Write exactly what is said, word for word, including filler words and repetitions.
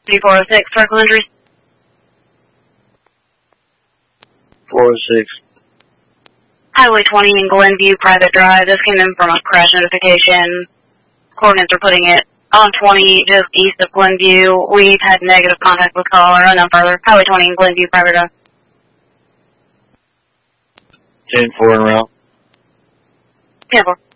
three four oh six, critical injuries. four oh six. Highway twenty in Glenview, private drive. This came in from a crash notification. Coordinates are putting it on twenty, just east of Glenview. We've had negative contact with caller, unknown further. Highway twenty in Glenview, private drive. ten four en route. ten four.